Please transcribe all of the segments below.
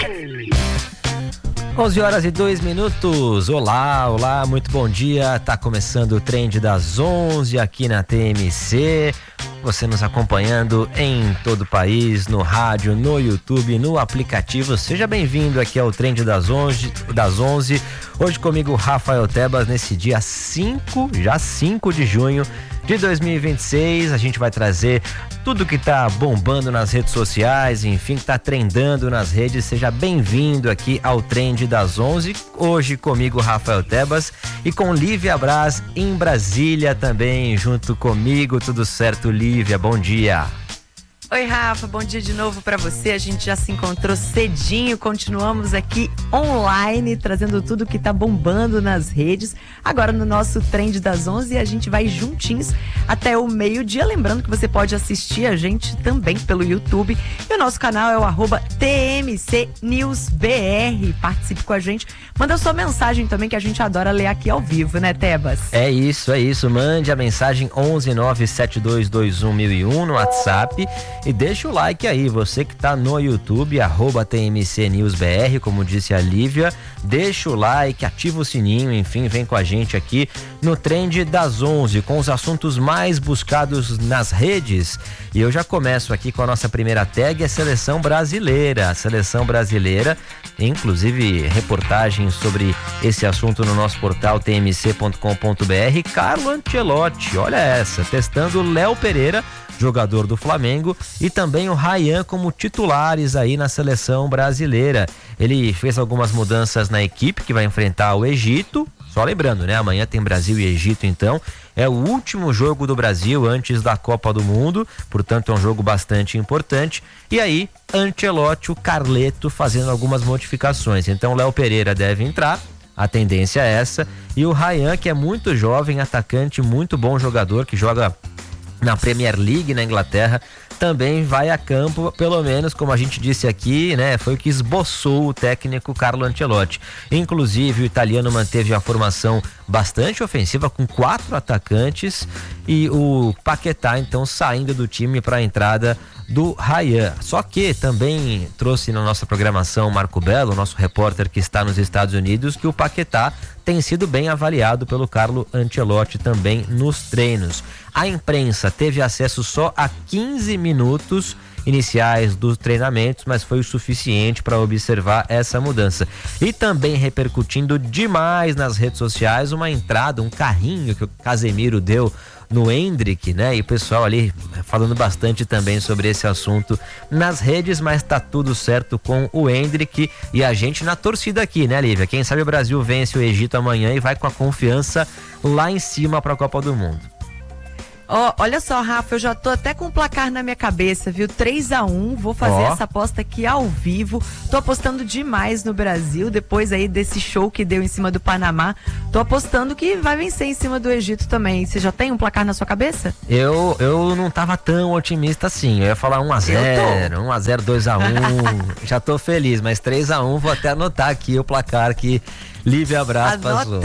11h02. Olá, muito bom dia. Tá começando o Trend das 11 aqui na TMC. Você nos acompanhando em todo o país, no rádio, no YouTube, no aplicativo. Seja bem-vindo aqui ao Trend das 11. Hoje comigo, Rafael Tebas, nesse dia 5 de junho de 2026. A gente vai trazer tudo que tá bombando nas redes sociais, enfim, que tá trendando nas redes. Seja bem-vindo aqui ao Trend das 11. Hoje comigo, Rafael Tebas, e com Lívia Braz em Brasília também, junto comigo. Tudo certo, Lívia? Bom dia. Oi, Rafa, bom dia de novo para você. A gente já se encontrou cedinho, continuamos aqui online, trazendo tudo que tá bombando nas redes. Agora no nosso Trend das 11, a gente vai juntinhos até o meio-dia. Lembrando que você pode assistir a gente também pelo YouTube. E o nosso canal é o @TMCNewsBR. Participe com a gente. Manda sua mensagem também, que a gente adora ler aqui ao vivo, né, Tebas? É isso. Mande a mensagem 11972211001 no WhatsApp. E deixa o like aí, você que tá no YouTube, @TMCNewsBR, como disse a Lívia, deixa o like, ativa o sininho, enfim, vem com a gente aqui no Trend das 11, com os assuntos mais buscados nas redes. E eu já começo aqui com a nossa primeira tag, a Seleção Brasileira. A Seleção Brasileira, inclusive reportagem sobre esse assunto no nosso portal tmc.com.br. Carlo Ancelotti, olha essa, testando Léo Pereira, jogador do Flamengo, e também o Ryan como titulares aí na Seleção Brasileira. Ele fez algumas mudanças na equipe que vai enfrentar o Egito. Só lembrando, né? Amanhã tem Brasil e Egito, então. É o último jogo do Brasil antes da Copa do Mundo, portanto é um jogo bastante importante. E aí, Ancelotti, o Carleto, fazendo algumas modificações. Então, Léo Pereira deve entrar, a tendência é essa. E o Ryan, que é muito jovem, atacante, muito bom jogador, que joga na Premier League na Inglaterra, também vai a campo, pelo menos como a gente disse aqui, né? Foi o que esboçou o técnico Carlo Ancelotti. Inclusive o italiano manteve a formação bastante ofensiva com 4 atacantes e o Paquetá então saindo do time para a entrada do Ryan. Só que também trouxe na nossa programação Marco Belo, nosso repórter que está nos Estados Unidos, que o Paquetá tem sido bem avaliado pelo Carlo Ancelotti também nos treinos. A imprensa teve acesso só a 15 minutos iniciais dos treinamentos, mas foi o suficiente para observar essa mudança. E também repercutindo demais nas redes sociais uma entrada, um carrinho que o Casemiro deu no Endrick, né? E o pessoal ali falando bastante também sobre esse assunto nas redes, mas tá tudo certo com o Endrick e a gente na torcida aqui, né, Lívia? Quem sabe o Brasil vence o Egito amanhã e vai com a confiança lá em cima para a Copa do Mundo. Olha só, Rafa, eu já tô até com o placar na minha cabeça, viu? 3-1, vou fazer essa aposta aqui ao vivo. Tô apostando demais no Brasil, depois aí desse show que deu em cima do Panamá. Tô apostando que vai vencer em cima do Egito também. Você já tem um placar na sua cabeça? Eu não tava tão otimista assim. Eu ia falar 1-0, 1-0, 2-1. Já tô feliz, mas 3-1, vou até anotar aqui o placar que Lívia Braz passou.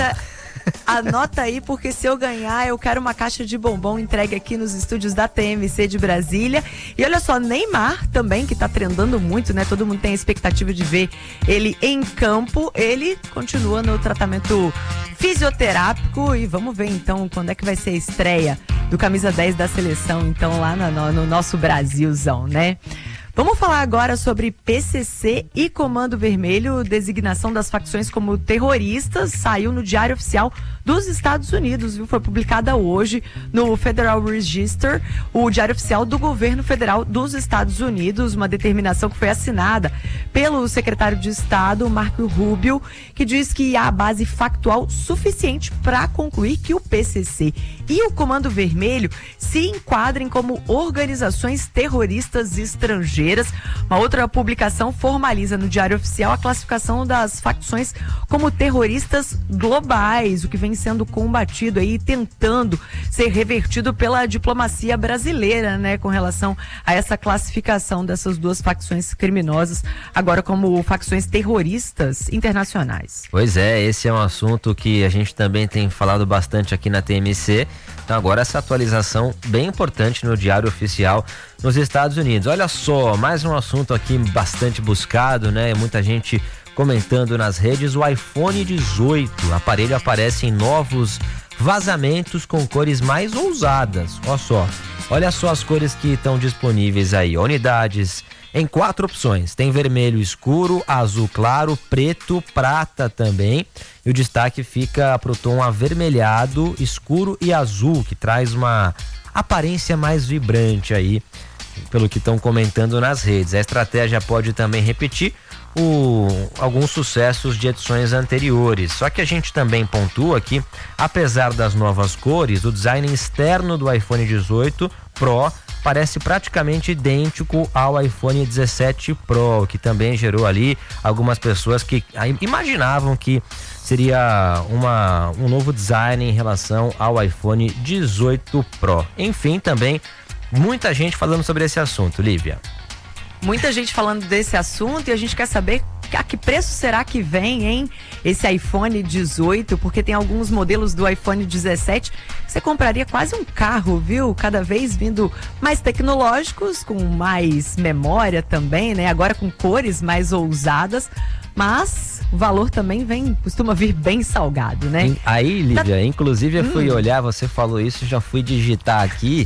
Anota aí, porque se eu ganhar, eu quero uma caixa de bombom entregue aqui nos estúdios da TMC de Brasília. E olha só, Neymar também, que tá trendando muito, né? Todo mundo tem a expectativa de ver ele em campo. Ele continua no tratamento fisioterápico e vamos ver então quando é que vai ser a estreia do camisa 10 da seleção, então lá no nosso Brasilzão, né? Vamos falar agora sobre PCC e Comando Vermelho. Designação das facções como terroristas saiu no Diário Oficial dos Estados Unidos, viu? Foi publicada hoje no Federal Register, o Diário Oficial do Governo Federal dos Estados Unidos, uma determinação que foi assinada pelo secretário de Estado, Marco Rubio, que diz que há base factual suficiente para concluir que o PCC e o Comando Vermelho se enquadrem como organizações terroristas estrangeiras. Uma outra publicação formaliza no Diário Oficial a classificação das facções como terroristas globais, o que vem sendo combatido aí, tentando ser revertido pela diplomacia brasileira, né, com relação a essa classificação dessas duas facções criminosas, agora como facções terroristas internacionais. Pois é, esse é um assunto que a gente também tem falado bastante aqui na TMC. Então agora essa atualização bem importante no Diário Oficial nos Estados Unidos. Olha só, só, mais um assunto aqui bastante buscado, né? Muita gente comentando nas redes, o iPhone 18. O aparelho aparece em novos vazamentos com cores mais ousadas. Olha só as cores que estão disponíveis aí. Unidades em 4 opções. Tem vermelho escuro, azul claro, preto, prata também. E o destaque fica pro tom avermelhado, escuro e azul, que traz uma aparência mais vibrante aí, pelo que estão comentando nas redes. A estratégia pode também repetir alguns sucessos de edições anteriores. Só que a gente também pontua que, apesar das novas cores, o design externo do iPhone 18 Pro parece praticamente idêntico ao iPhone 17 Pro, que também gerou ali algumas pessoas que imaginavam que seria um novo design em relação ao iPhone 18 Pro. Enfim, também muita gente falando sobre esse assunto, Lívia. Muita gente falando desse assunto e a gente quer saber a que preço será que vem, hein? Esse iPhone 18, porque tem alguns modelos do iPhone 17 que você compraria quase um carro, viu? Cada vez vindo mais tecnológicos, com mais memória também, né? Agora com cores mais ousadas, mas o valor também costuma vir bem salgado, né? Aí, Lívia, inclusive eu fui olhar, você falou isso, já fui digitar aqui.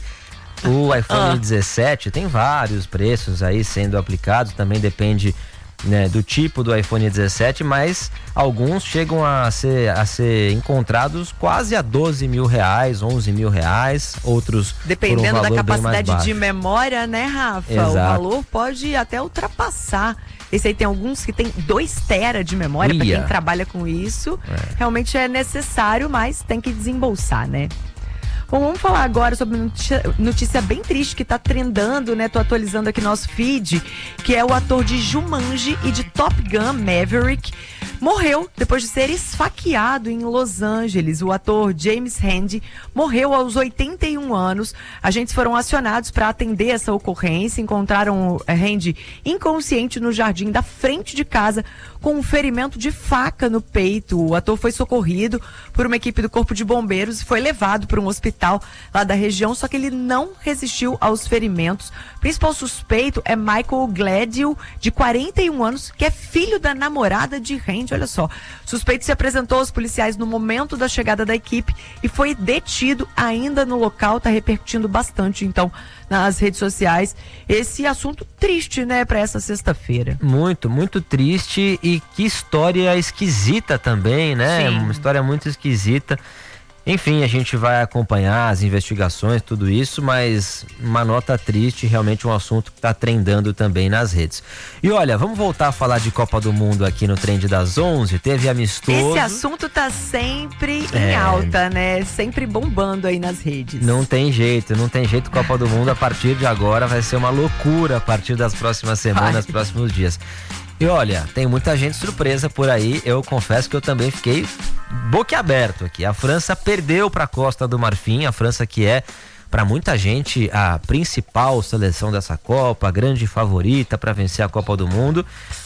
O iPhone 17 tem vários preços aí sendo aplicados, também depende, né, do tipo do iPhone 17, mas alguns chegam a ser encontrados quase a 12 mil reais, 11 mil reais, outros dependendo da capacidade de memória, né, Rafa? Exato. O valor pode até ultrapassar. Esse aí tem alguns que tem 2 TB de memória, para quem trabalha com isso. Realmente é necessário, mas tem que desembolsar, né? Bom, vamos falar agora sobre notícia bem triste que tá trendando, né? Tô atualizando aqui nosso feed, que é o ator de Jumanji e de Top Gun, Maverick, morreu depois de ser esfaqueado em Los Angeles. O ator James Handy morreu aos 81 anos. Agentes foram acionados para atender essa ocorrência. Encontraram Handy inconsciente no jardim da frente de casa com um ferimento de faca no peito. O ator foi socorrido por uma equipe do Corpo de Bombeiros e foi levado para um hospital lá da região, só que ele não resistiu aos ferimentos. O principal suspeito é Michael Gladwell, de 41 anos, que é filho da namorada de Handy. Olha só, o suspeito se apresentou aos policiais no momento da chegada da equipe e foi detido ainda no local. Tá repercutindo bastante, então, nas redes sociais esse assunto triste, né, para essa sexta-feira. Muito, muito triste, e que história esquisita também, né? Sim. Uma história muito esquisita. Enfim, a gente vai acompanhar as investigações, tudo isso, mas uma nota triste, realmente um assunto que está trendando também nas redes. E olha, vamos voltar a falar de Copa do Mundo aqui no Trend das 11, teve amistoso. Esse assunto tá sempre em alta, né? Sempre bombando aí nas redes. Não tem jeito, Copa do Mundo a partir de agora vai ser uma loucura a partir das próximas semanas, próximos dias. E olha, tem muita gente surpresa por aí, eu confesso que eu também fiquei boquiaberto aqui. A França perdeu para a Costa do Marfim, a França que é, para muita gente, a principal seleção dessa Copa, a grande favorita para vencer a Copa do Mundo,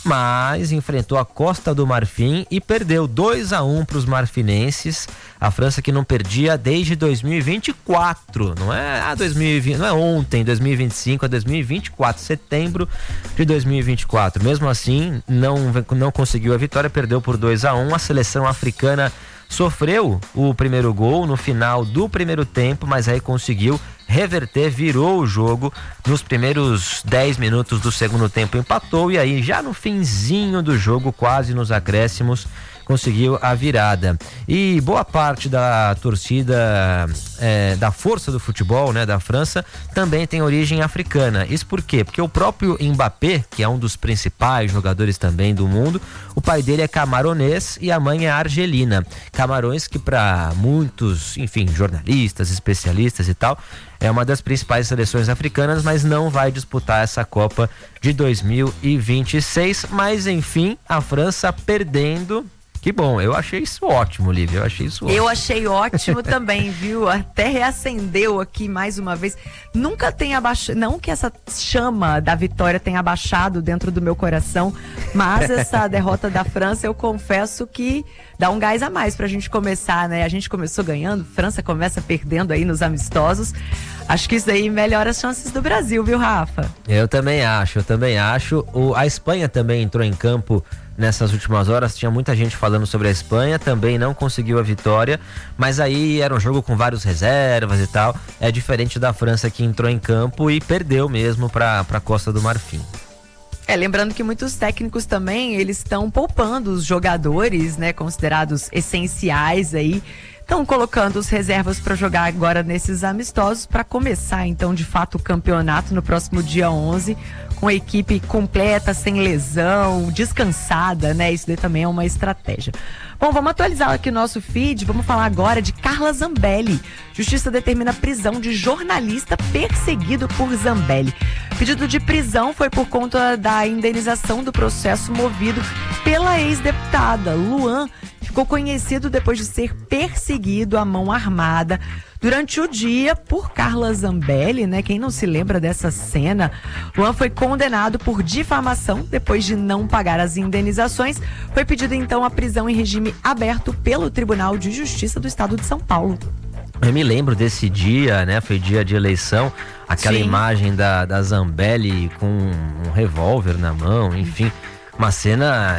mas enfrentou a Costa do Marfim e perdeu 2-1 para os marfinenses. A França que não perdia desde 2024, não é 2020, não é ontem, 2025, é 2024, setembro de 2024. Mesmo assim, não conseguiu a vitória, perdeu por 2-1. A seleção africana sofreu o primeiro gol no final do primeiro tempo, mas aí conseguiu reverter, virou o jogo nos primeiros 10 minutos do segundo tempo, empatou, e aí já no finzinho do jogo, quase nos acréscimos, conseguiu a virada. E boa parte da torcida da força do futebol, né, da França, também tem origem africana. Isso por quê? Porque o próprio Mbappé, que é um dos principais jogadores também do mundo, o pai dele é camaronês e a mãe é argelina. Camarões que para muitos, enfim, jornalistas, especialistas e tal, é uma das principais seleções africanas, mas não vai disputar essa Copa de 2026. Mas enfim, a França perdendo. Que bom, eu achei isso ótimo, Lívia, Eu achei ótimo também, viu? Até reacendeu aqui mais uma vez. Nunca tem abaixado, não que essa chama da vitória tenha abaixado dentro do meu coração, mas essa derrota da França, eu confesso que dá um gás a mais pra gente começar, né? A gente começou ganhando, França começa perdendo aí nos amistosos. Acho que isso aí melhora as chances do Brasil, viu, Rafa? Eu também acho. A Espanha também entrou em campo nessas últimas horas, tinha muita gente falando sobre a Espanha, também não conseguiu a vitória, mas aí era um jogo com vários reservas e tal, é diferente da França que entrou em campo e perdeu mesmo para a Costa do Marfim. Lembrando que muitos técnicos também, eles estão poupando os jogadores, né, considerados essenciais aí, estão colocando os reservas para jogar agora nesses amistosos para começar então de fato o campeonato no próximo dia 11 com a equipe completa, sem lesão, descansada, né? Isso daí também é uma estratégia. Bom, vamos atualizar aqui o nosso feed, vamos falar agora de Carla Zambelli. Justiça determina a prisão de jornalista perseguido por Zambelli. Pedido de prisão foi por conta da indenização do processo movido pela ex-deputada Luan. Ficou conhecido depois de ser perseguido à mão armada durante o dia por Carla Zambelli, né? Quem não se lembra dessa cena? Luan foi condenado por difamação depois de não pagar as indenizações. Foi pedido então a prisão em regime aberto pelo Tribunal de Justiça do Estado de São Paulo. Eu me lembro desse dia, né? Foi dia de eleição, aquela Sim. imagem da Zambelli com um revólver na mão, enfim, uma cena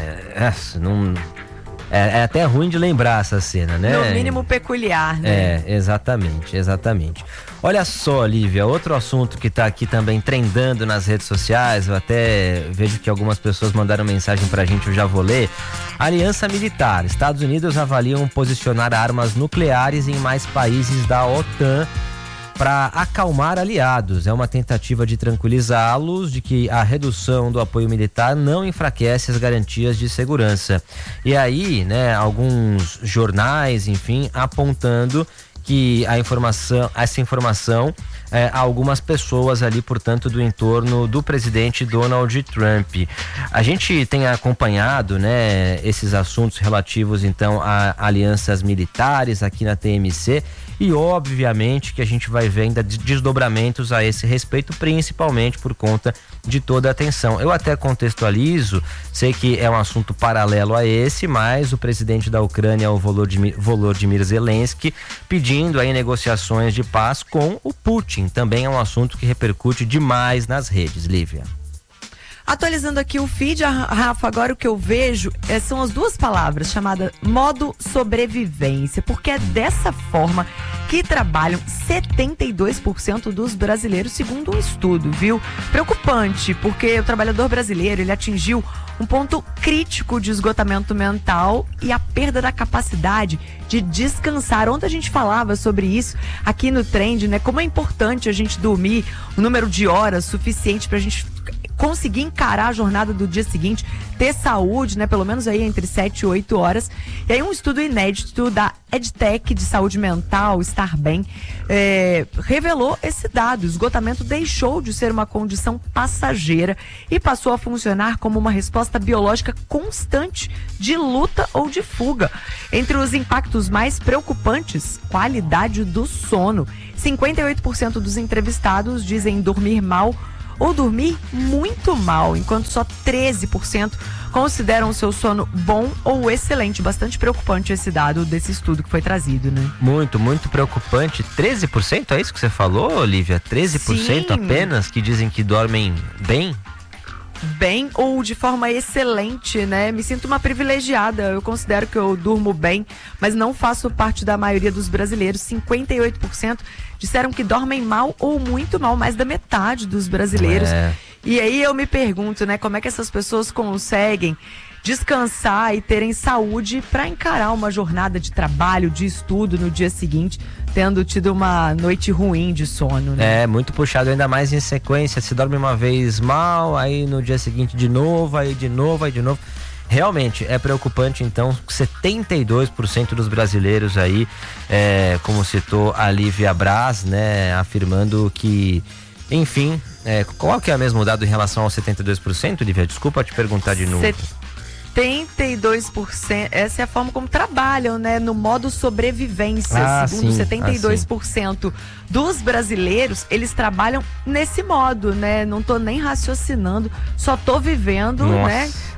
é até ruim de lembrar essa cena, né? No mínimo peculiar, né? Exatamente. Olha só, Lívia, outro assunto que tá aqui também trendando nas redes sociais, eu até vejo que algumas pessoas mandaram mensagem pra gente, eu já vou ler. Aliança Militar. Estados Unidos avaliam posicionar armas nucleares em mais países da OTAN para acalmar aliados. É uma tentativa de tranquilizá-los de que a redução do apoio militar não enfraquece as garantias de segurança. E aí, né, alguns jornais, enfim, apontando que essa informação a algumas pessoas ali, portanto, do entorno do presidente Donald Trump. A gente tem acompanhado, né, esses assuntos relativos, então, a alianças militares aqui na TMC e, obviamente, que a gente vai ver ainda desdobramentos a esse respeito, principalmente por conta de toda a tensão. Eu até contextualizo, sei que é um assunto paralelo a esse, mas o presidente da Ucrânia, o Volodymyr Zelensky, pedindo aí negociações de paz com o Putin. Também é um assunto que repercute demais nas redes, Lívia. Atualizando aqui o feed, Rafa, agora o que eu vejo são as duas palavras chamadas modo sobrevivência, porque é dessa forma que trabalham 72% dos brasileiros, segundo um estudo, viu? Preocupante, porque o trabalhador brasileiro, ele atingiu um ponto crítico de esgotamento mental e a perda da capacidade de descansar. Ontem a gente falava sobre isso aqui no Trend, né? Como é importante a gente dormir o número de horas suficiente pra gente conseguir encarar a jornada do dia seguinte, ter saúde, né? Pelo menos aí entre 7 e 8 horas. E aí um estudo inédito da EdTech de saúde mental, Estar Bem, revelou esse dado. O esgotamento deixou de ser uma condição passageira e passou a funcionar como uma resposta biológica constante de luta ou de fuga. Entre os impactos mais preocupantes, qualidade do sono. 58% dos entrevistados dizem dormir mal ou dormir muito mal, enquanto só 13% consideram o seu sono bom ou excelente. Bastante preocupante esse dado desse estudo que foi trazido, né? Muito preocupante. 13%, é isso que você falou, Olivia? 13% Sim. apenas que dizem que dormem bem? Bem ou de forma excelente, né? Me sinto uma privilegiada, eu considero que eu durmo bem, mas não faço parte da maioria dos brasileiros. 58% disseram que dormem mal ou muito mal, mais da metade dos brasileiros. E aí eu me pergunto, né, como é que essas pessoas conseguem descansar e terem saúde para encarar uma jornada de trabalho, de estudo no dia seguinte, tendo tido uma noite ruim de sono, né? Muito puxado, ainda mais em sequência. Se dorme uma vez mal, aí no dia seguinte de novo, aí de novo. Realmente é preocupante, então, 72% dos brasileiros aí, como citou a Lívia Braz, né, afirmando que, enfim, qual que é o mesmo dado em relação aos 72%, Lívia? Desculpa te perguntar de novo. 72%, essa é a forma como trabalham, né? No modo sobrevivência. Segundo 72% dos brasileiros, eles trabalham nesse modo, né? Não tô nem raciocinando, só tô vivendo, né?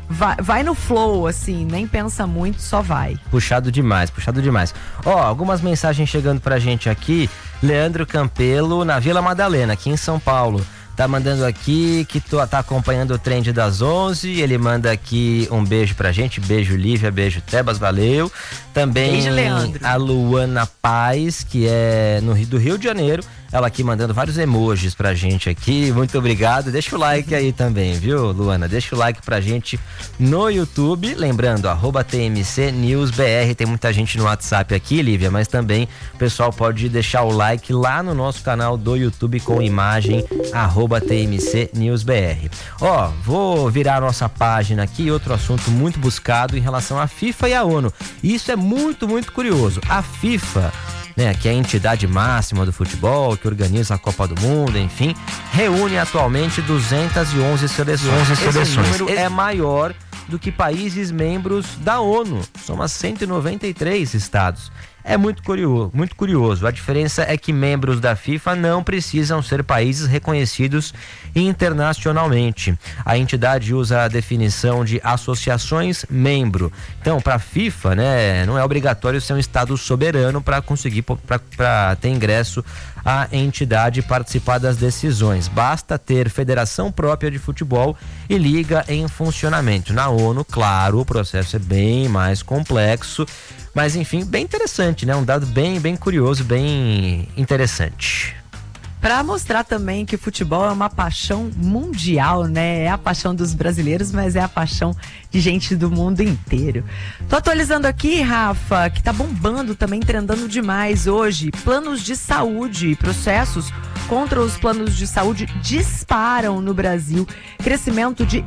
vai no flow, assim, nem pensa muito, só vai. Puxado demais, puxado demais. Ó, algumas mensagens chegando pra gente aqui. Leandro Campelo, na Vila Madalena, aqui em São Paulo. Tá mandando aqui que tá acompanhando o Trend das 11. Ele manda aqui um beijo pra gente. Beijo, Lívia. Beijo, Tebas. Valeu. Também beijo, Leandro. A Luana Paz, que é do Rio de Janeiro. Ela aqui mandando vários emojis pra gente aqui. Muito obrigado. Deixa o like aí também, viu, Luana? Deixa o like pra gente no YouTube. Lembrando, @TMC News BR. Tem muita gente no WhatsApp aqui, Lívia, mas também o pessoal pode deixar o like lá no nosso canal do YouTube com imagem @TMC News BR. Ó, vou virar a nossa página aqui. Outro assunto muito buscado em relação à FIFA e à ONU. Isso é muito, muito curioso. A FIFA, né, que é a entidade máxima do futebol, que organiza a Copa do Mundo, enfim, reúne atualmente 211 seleções. Esse número é maior do que países membros da ONU, soma 193 estados. É muito curioso. A diferença é que membros da FIFA não precisam ser países reconhecidos internacionalmente. A entidade usa a definição de associações membro. Então, para a FIFA, né, não é obrigatório ser um estado soberano para conseguir para ter ingresso à entidade e participar das decisões. Basta ter federação própria de futebol e liga em funcionamento. Na ONU, claro, o processo é bem mais complexo. Mas enfim, bem interessante, né? Um dado bem curioso, bem interessante. Para mostrar também que o futebol é uma paixão mundial, né? É a paixão dos brasileiros, mas é a paixão de gente do mundo inteiro. Tô atualizando aqui, Rafa, que tá bombando também, trendando demais hoje. Planos de saúde e processos contra os planos de saúde disparam no Brasil. Crescimento de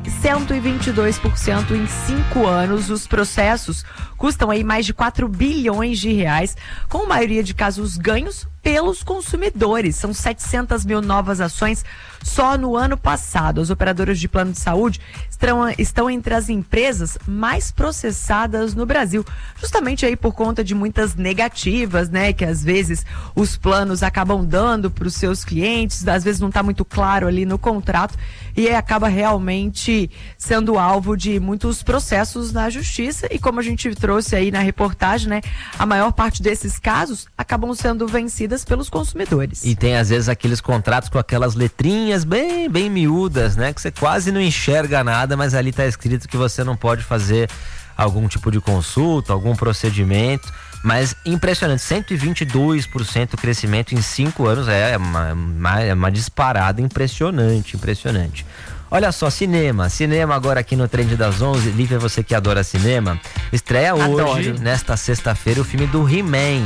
122% em 5 anos. Os processos custam aí mais de 4 bilhões de reais, com a maioria de casos ganhos pelos consumidores. São 700 mil novas ações só no ano passado. As operadoras de plano de saúde estão entre as empresas mais processadas no Brasil, justamente aí por conta de muitas negativas, né, que às vezes os planos acabam dando para os seus clientes, às vezes não está muito claro ali no contrato e aí acaba realmente sendo alvo de muitos processos na justiça. E como a gente trouxe aí na reportagem, né, a maior parte desses casos acabam sendo vencidas pelos consumidores. E tem às vezes aqueles contratos com aquelas letrinhas bem miúdas, né, que você quase não enxerga nada, mas ali está escrito que você não pode fazer algum tipo de consulta, algum procedimento. Mas impressionante, 122% crescimento em 5 anos, é uma disparada impressionante. Olha só, cinema agora aqui no Trend das 11. Lívia, você que adora cinema, estreia hoje, nesta sexta-feira, o filme do He-Man.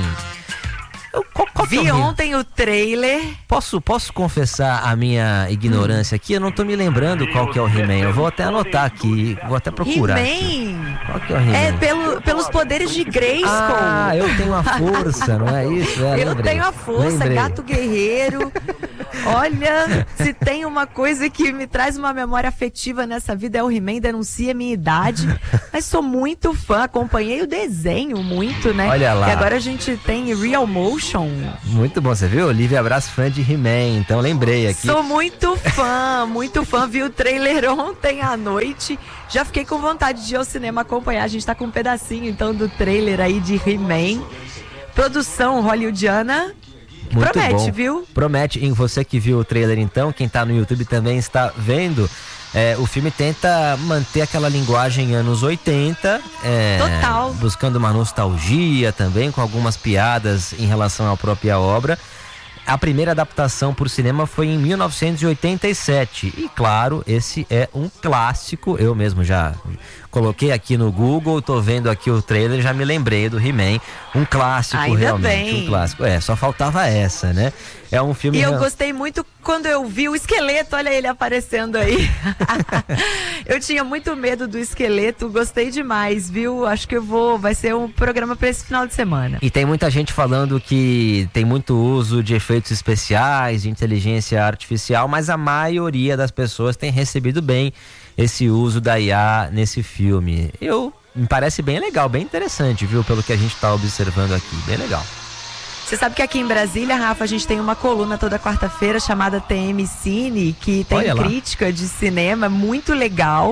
Vi ontem o trailer. Posso confessar a minha ignorância aqui? Eu não tô me lembrando qual que é o He-Man. Eu vou até anotar aqui, vou até procurar. He-Man? Qual que é o He-Man? É pelos poderes de Grayskull. Ah, eu tenho a força, não é isso? Eu tenho a força, gato guerreiro. Olha, se tem uma coisa que me traz uma memória afetiva nessa vida é o He-Man, denuncia a minha idade. Mas sou muito fã, acompanhei o desenho muito, né? Olha lá. E agora a gente tem Real Motion. Muito bom, você viu? Olivia Abraço, fã de He-Man, então lembrei aqui. Sou muito fã, vi o trailer ontem à noite, já fiquei com vontade de ir ao cinema acompanhar. A gente tá com um pedacinho então do trailer aí de He-Man. Produção hollywoodiana. Muito promete, bom. Viu? Promete. E você que viu o trailer então, quem tá no YouTube também está vendo. O filme tenta manter aquela linguagem anos 80, total, buscando uma nostalgia também, com algumas piadas em relação à própria obra. A primeira adaptação por cinema foi em 1987 e claro, esse é um clássico. Eu mesmo já coloquei aqui no Google, tô vendo aqui o trailer, já me lembrei do He-Man, um clássico. Ainda realmente, bem. Um clássico. Só faltava essa, né? É um filme... E eu gostei muito quando eu vi o esqueleto, olha ele aparecendo aí. Eu tinha muito medo do esqueleto, gostei demais, viu? Acho que vai ser um programa para esse final de semana. E tem muita gente falando que tem muito uso de efeitos especiais, de inteligência artificial, mas a maioria das pessoas tem recebido bem esse uso da IA nesse filme. Me parece bem legal, bem interessante, viu? Pelo que a gente está observando aqui, bem legal. Você sabe que aqui em Brasília, Rafa, a gente tem uma coluna toda quarta-feira chamada TM Cine, que tem crítica de cinema muito legal.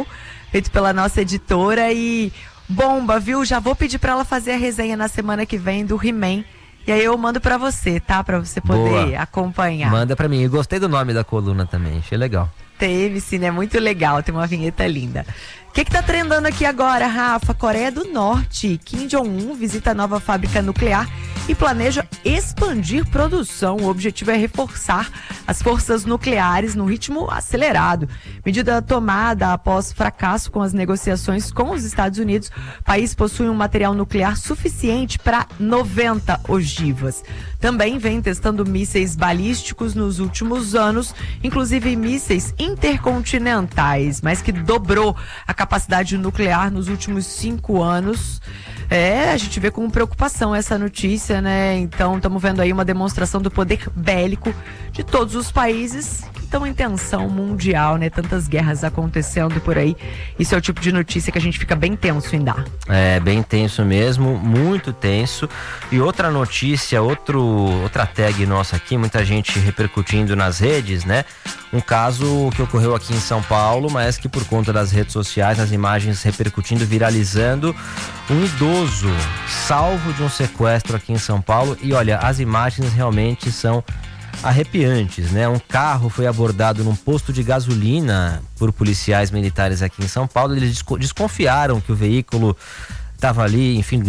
feito pela nossa editora e bomba, viu? Já vou pedir para ela fazer a resenha na semana que vem do He-Man. E aí eu mando pra você, tá? Pra você poder acompanhar. Manda pra mim. Eu gostei do nome da coluna também, achei legal. Teve, sim, é muito legal, tem uma vinheta linda. O que tá trendando aqui agora, Rafa? Coreia do Norte. Kim Jong-un visita a nova fábrica nuclear e planeja expandir produção. O objetivo é reforçar as forças nucleares no ritmo acelerado. Medida tomada após fracasso com as negociações com os Estados Unidos. O país possui um material nuclear suficiente para 90 ogivas. Também vem testando mísseis balísticos nos últimos anos, inclusive mísseis intercontinentais, mas que dobrou a capacidade nuclear nos últimos 5 anos. A gente vê com preocupação essa notícia, né? Então, estamos vendo aí uma demonstração do poder bélico de todos os países que estão em tensão mundial, né? Tantas guerras acontecendo por aí. Isso é o tipo de notícia que a gente fica bem tenso em dar. É, bem tenso mesmo, muito tenso. E outra notícia, outra tag nossa aqui, muita gente repercutindo nas redes, né? Um caso que ocorreu aqui em São Paulo, mas que por conta das redes sociais, as imagens repercutindo, viralizando, um idoso salvo de um sequestro aqui em São Paulo. E olha, as imagens realmente são arrepiantes, né? Um carro foi abordado num posto de gasolina por policiais militares aqui em São Paulo. Eles desconfiaram que o veículo estava ali, enfim,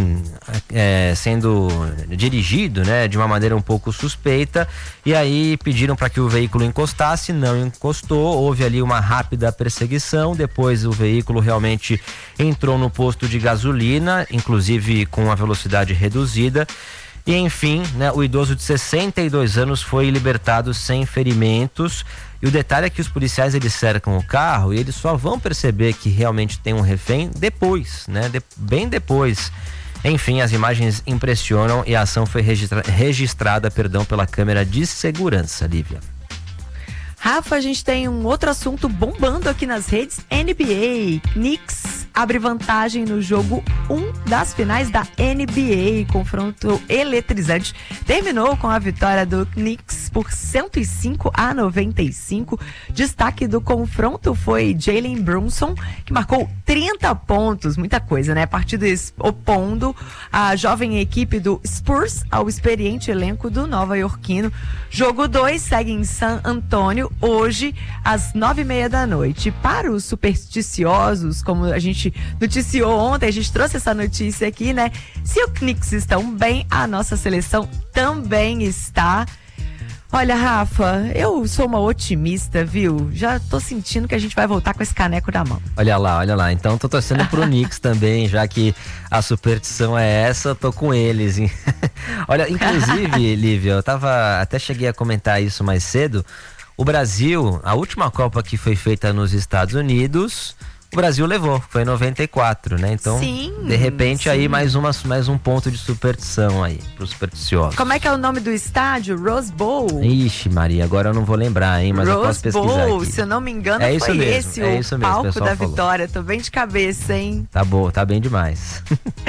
sendo dirigido, né, de uma maneira um pouco suspeita, e aí pediram para que o veículo encostasse, não encostou, houve ali uma rápida perseguição, depois o veículo realmente entrou no posto de gasolina, inclusive com a velocidade reduzida, e enfim, né, o idoso de 62 anos foi libertado sem ferimentos. E o detalhe é que os policiais, eles cercam o carro e eles só vão perceber que realmente tem um refém depois, né? Bem depois. Enfim, as imagens impressionam e a ação foi registrada pela câmera de segurança, Lívia. Rafa, a gente tem um outro assunto bombando aqui nas redes. NBA. Knicks abre vantagem no jogo 1 das finais da NBA. Confronto eletrizante. Terminou com a vitória do Knicks por 105-95. Destaque do confronto foi Jalen Brunson, que marcou 30 pontos. Muita coisa, né? Partida opondo a jovem equipe do Spurs ao experiente elenco do nova-iorquino. Jogo 2 segue em San Antônio, hoje, às 9h30 da noite. Para os supersticiosos, como a gente noticiou ontem, a gente trouxe essa notícia aqui, né? Se o Knicks estão bem, a nossa seleção também está. Olha, Rafa, eu sou uma otimista, viu? Já tô sentindo que a gente vai voltar com esse caneco na mão. Olha lá. Então tô torcendo pro Knicks também, já que a superstição é essa, tô com eles, hein? Olha, inclusive, Lívia, até cheguei a comentar isso mais cedo. O Brasil, a última Copa que foi feita nos Estados Unidos, o Brasil levou, foi em 94, né? Então, sim, de repente, sim. Aí mais um ponto de superstição aí, pros supersticiosos. Como é que é o nome do estádio? Rose Bowl? Ixi, Maria, agora eu não vou lembrar, hein? Mas Rose eu posso pesquisar Bowl, aqui. Se eu não me engano, foi esse o palco da vitória. Tô bem de cabeça, hein? Tá bom, tá bem demais.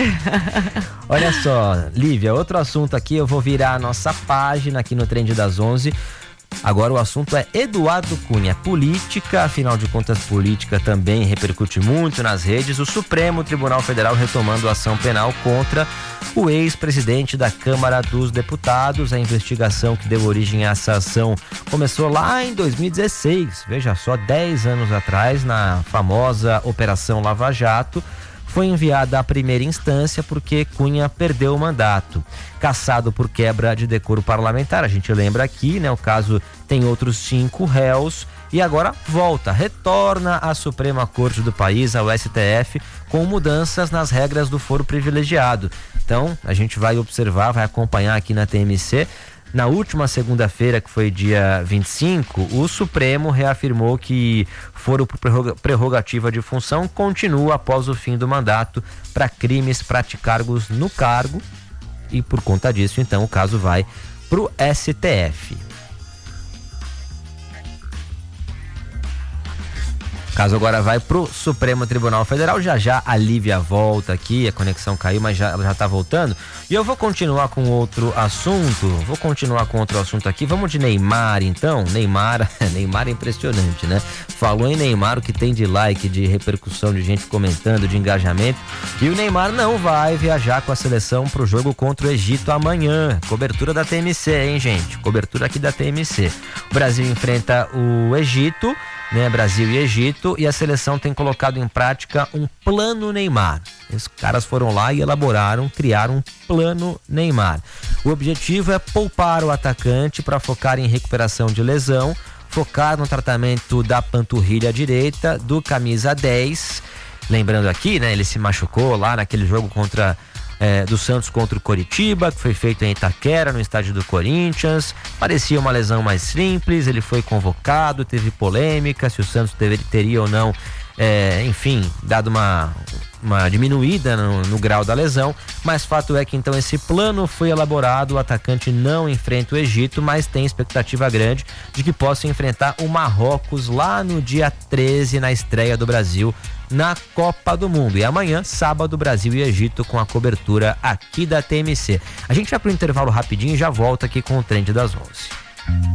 Olha só, Lívia, outro assunto aqui, eu vou virar a nossa página aqui no Trend das 11. Agora o assunto é Eduardo Cunha, política, afinal de contas política também repercute muito nas redes. O Supremo Tribunal Federal retomando a ação penal contra o ex-presidente da Câmara dos Deputados. A investigação que deu origem a essa ação começou lá em 2016, veja só, 10 anos atrás, na famosa Operação Lava Jato. Foi enviada à primeira instância porque Cunha perdeu o mandato, cassado por quebra de decoro parlamentar. A gente lembra aqui, né? O caso tem outros 5 réus e agora retorna à Suprema Corte do país, ao STF, com mudanças nas regras do foro privilegiado. Então, a gente vai observar, vai acompanhar aqui na TMC. Na última segunda-feira, que foi dia 25, o Supremo reafirmou que foro por prerrogativa de função continua após o fim do mandato para crimes praticados no cargo e por conta disso, então, o caso vai para o STF. caso agora vai pro Supremo Tribunal Federal. Já a Lívia volta aqui, a conexão caiu, mas ela já tá voltando. E eu vou continuar com outro assunto. Aqui. Vamos de Neymar, então. Neymar é impressionante, né? Falou em Neymar, o que tem de like, de repercussão, de gente comentando, de engajamento. E o Neymar não vai viajar com a seleção pro jogo contra o Egito amanhã. Cobertura da TMC, hein, gente? Cobertura aqui da TMC. O Brasil enfrenta o Egito, né? Brasil e Egito, e a seleção tem colocado em prática um plano Neymar. Os caras foram lá e criaram um plano Neymar. O objetivo é poupar o atacante para focar em recuperação de lesão, focar no tratamento da panturrilha direita, do camisa 10. Lembrando aqui, né, ele se machucou lá naquele jogo do Santos contra o Coritiba, que foi feito em Itaquera, no estádio do Corinthians. Parecia uma lesão mais simples, ele foi convocado, teve polêmica se o Santos teria ou não, dado uma diminuída no grau da lesão, mas fato é que então esse plano foi elaborado. O atacante não enfrenta o Egito, mas tem expectativa grande de que possa enfrentar o Marrocos lá no dia 13, na estreia do Brasil na Copa do Mundo. E amanhã, sábado, Brasil e Egito com a cobertura aqui da TMC. A gente vai pro intervalo rapidinho e já volta aqui com o Trend das 11.